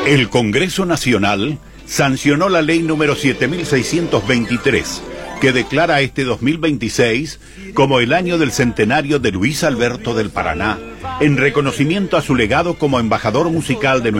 El Congreso Nacional sancionó la ley número 7623, que declara este 2026 como el año del centenario de Luis Alberto del Paraná, en reconocimiento a su legado como embajador musical de